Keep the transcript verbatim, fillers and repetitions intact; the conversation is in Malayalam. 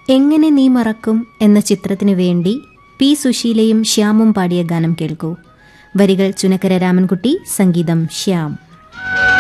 എങ്ങനെ നീ മറക്കും എന്ന ചിത്രത്തിനു വേണ്ടി പി സുശീലയും ശ്യാമും പാടിയ ഗാനം കേൾക്കൂ. വരികൾ ചുനക്കര രാമൻകുട്ടി, സംഗീതം ശ്യാം.